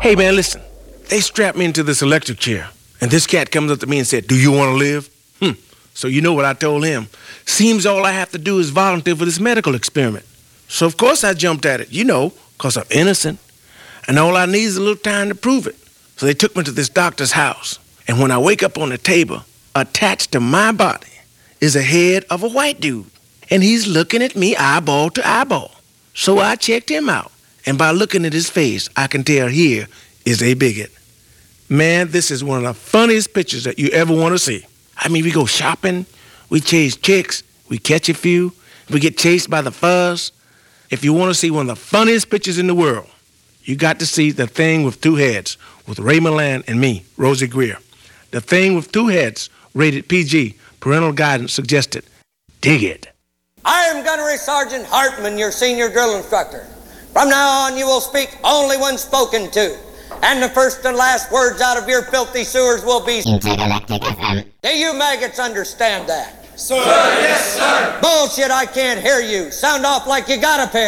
Hey, man, listen. They strapped me into this electric chair, and this cat comes up to me and said, "Do you want to live?" So you know what I told him. Seems all I have to do is volunteer for this medical experiment. So of course I jumped at it, 'cause I'm innocent. And all I need is a little time to prove it. So they took me to this doctor's house. And when I wake up on the table, attached to my body is a head of a white dude. And he's looking at me eyeball to eyeball. So I checked him out. And by looking at his face, I can tell here is a bigot. Man, this is one of the funniest pictures that you ever want to see. I mean, we go shopping, we chase chicks, we catch a few, we get chased by the fuzz. If you want to see one of the funniest pictures in the world, you got to see The Thing with Two Heads with Ray Milland and me, Rosie Greer. The Thing with Two Heads, rated PG, parental guidance suggested. Dig it. I am Gunnery Sergeant Hartman, your senior drill instructor. From now on, you will speak only when spoken to. And the first and last words out of your filthy sewers will be Intergalactic FM. Do you maggots understand that? Sir, yes, sir. Bullshit, I can't hear you. Sound off like you got a pair.